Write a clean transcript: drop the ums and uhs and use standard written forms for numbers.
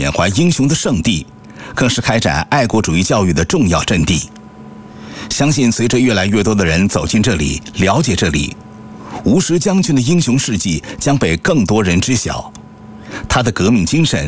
缅怀英雄的圣地，更是开展爱国主义教育的重要阵地。相信随着越来越多的人走进这里，了解这里，吴石将军的英雄事迹将被更多人知晓。他的革命精神